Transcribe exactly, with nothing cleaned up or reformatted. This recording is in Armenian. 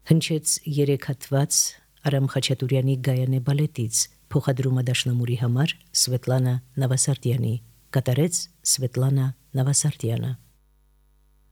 Հնչեց երեք հատված Արամ Խաչատուրյանի Գայանե բալետից, փոխադրումը դաշնամուրի համար Սվետլանա Նավասարդյանի, կատարեց Սվետլանա Նավասարդյանը։